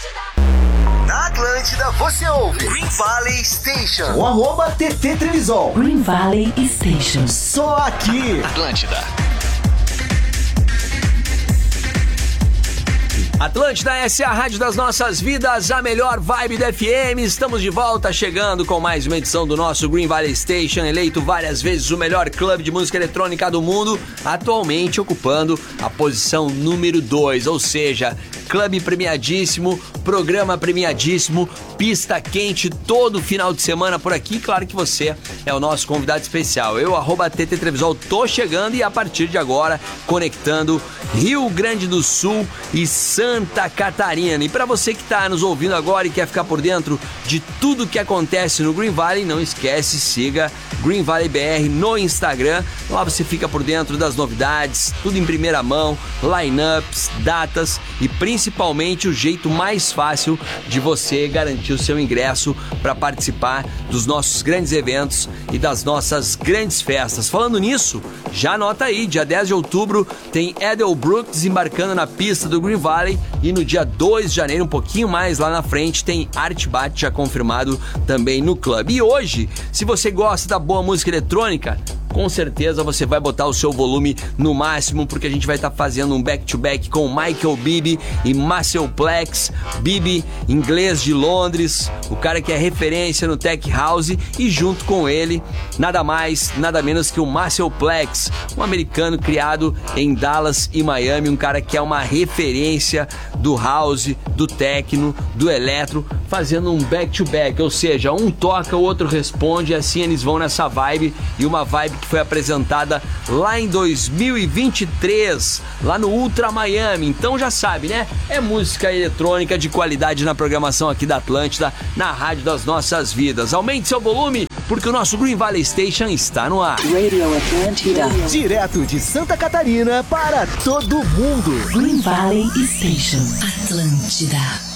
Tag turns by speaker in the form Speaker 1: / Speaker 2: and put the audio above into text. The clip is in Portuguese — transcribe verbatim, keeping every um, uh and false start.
Speaker 1: Na Atlântida você ouve Green Valley Station.
Speaker 2: O arroba T T Trevisol.
Speaker 3: Green Valley Station.
Speaker 2: Só aqui.
Speaker 1: Atlântida.
Speaker 4: Atlântida, essa é a rádio das nossas vidas, a melhor vibe da F M. Estamos de volta, chegando com mais uma edição do nosso Green Valley Station, eleito várias vezes o melhor clube de música eletrônica do mundo, atualmente ocupando a posição número dois, ou seja, clube premiadíssimo, programa premiadíssimo, pista quente todo final de semana por aqui. Claro que você é o nosso convidado especial. Eu, arroba T T Trevisol, tô chegando e a partir de agora conectando Rio Grande do Sul e Santa Catarina. E para você que tá nos ouvindo agora e quer ficar por dentro de tudo que acontece no Green Valley, não esquece, siga Green Valley B R no Instagram. Lá você fica por dentro das novidades, tudo em primeira mão, lineups, datas e principalmente o jeito mais fácil de você garantir o seu ingresso para participar dos nossos grandes eventos e das nossas grandes festas. Falando nisso, já anota aí, dia dez de outubro tem Edelbrook desembarcando na pista do Green Valley e no dia dois de janeiro, um pouquinho mais lá na frente, tem Art Bat já confirmado também no clube. E hoje, se você gosta da boa música eletrônica, com certeza você vai botar o seu volume no máximo, porque a gente vai estar tá fazendo um back-to-back com Michael Bibi e Marcel Plex. Bibi, inglês de Londres, o cara que é referência no Tech House, e junto com ele, nada mais, nada menos que o Marcel Plex, um americano criado em Dallas e Miami, um cara que é uma referência do house, do techno, do eletro, fazendo um back-to-back, ou seja, um toca, o outro responde, e assim eles vão nessa vibe, e uma vibe que foi apresentada lá em dois mil e vinte e três, lá no Ultra Miami. Então já sabe, né? É música eletrônica de qualidade na programação aqui da Atlântida, na rádio das nossas vidas. Aumente seu volume, porque o nosso Green Valley Station está no ar.
Speaker 3: Radio Atlântida.
Speaker 2: Direto de Santa Catarina para todo mundo.
Speaker 3: Green Valley Station. Atlântida.